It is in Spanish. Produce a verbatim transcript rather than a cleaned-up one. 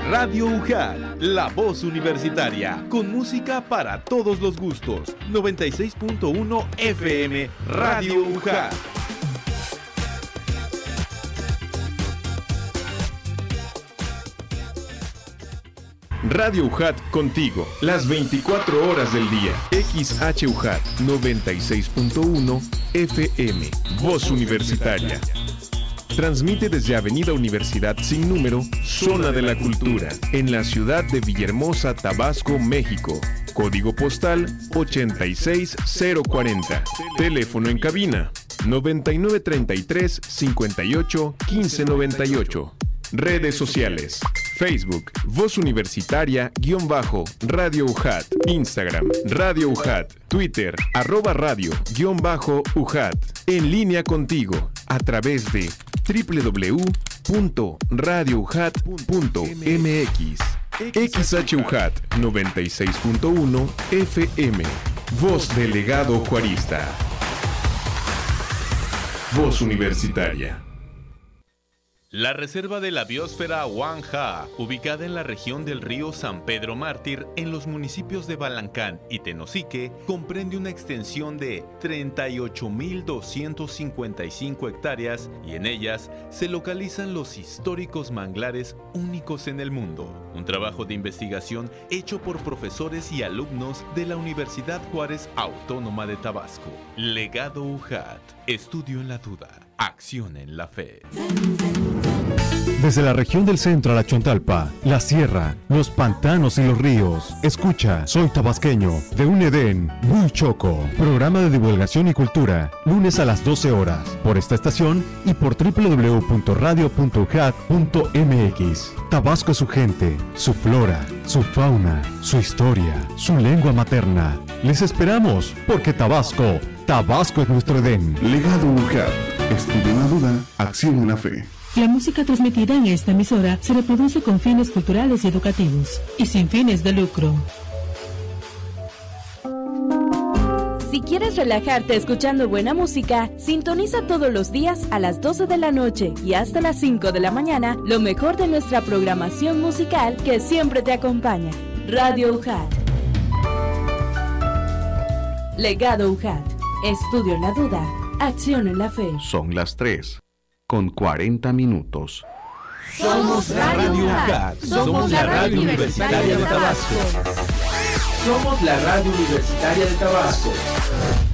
Radio U J A T, la voz universitaria, con música para todos los gustos. noventa y seis punto uno F M, Radio U J A T. Radio U J A T contigo, las veinticuatro horas del día. X H U J A T noventa y seis punto uno F M, voz universitaria. Transmite desde Avenida Universidad Sin Número, Zona de la Cultura, en la ciudad de Villahermosa, Tabasco, México. Código postal ochenta y seis cero cuarenta. Teléfono en cabina noventa y nueve treinta y tres cincuenta y ocho quince noventa y ocho. Redes sociales: Facebook, Voz Universitaria, guión bajo, Radio U J A T, Instagram, Radio U J A T, Twitter, arroba radio, guión bajo, U J A T. En línea contigo, a través de doble u doble u doble u punto radio u j a t punto m x. X H U J A T noventa y seis punto uno F M, Voz Delegado Juarista. Voz Universitaria. La Reserva de la Biosfera Huanja, ubicada en la región del río San Pedro Mártir, en los municipios de Balancán y Tenosique, comprende una extensión de treinta y ocho mil doscientas cincuenta y cinco hectáreas y en ellas se localizan los históricos manglares únicos en el mundo. Un trabajo de investigación hecho por profesores y alumnos de la Universidad Juárez Autónoma de Tabasco. Legado U J A T, estudio en la duda, acción en la fe. Desde la región del centro a la Chontalpa, la sierra, los pantanos y los ríos. Escucha, soy tabasqueño, de un Edén muy choco. Programa de divulgación y cultura, lunes a las doce horas, por esta estación y por doble u doble u doble u punto radio punto u j a t punto m x. Tabasco es su gente, su flora, su fauna, su historia, su lengua materna. Les esperamos, porque Tabasco, Tabasco es nuestro Edén. Legado U J A T, estudio en la duda, acción en la fe. La música transmitida en esta emisora se reproduce con fines culturales y educativos y sin fines de lucro. Si quieres relajarte escuchando buena música, sintoniza todos los días a las doce de la noche y hasta las cinco de la mañana lo mejor de nuestra programación musical que siempre te acompaña. Radio U J A T. Legado U J A T. Estudio en la duda, acción en la fe. Son las tres con cuarenta minutos. Somos la Radio U J A T. Somos la Radio Universitaria de Tabasco. Somos la Radio Universitaria de Tabasco.